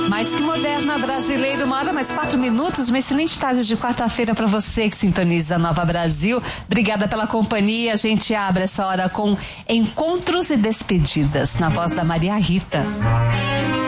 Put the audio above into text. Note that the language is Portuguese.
Mais que moderna, brasileiro, 1h mais 4, uma excelente tarde de quarta-feira para você que sintoniza a Nova Brasil. Obrigada pela companhia. A gente abre essa hora com Encontros e Despedidas, na voz da Maria Rita.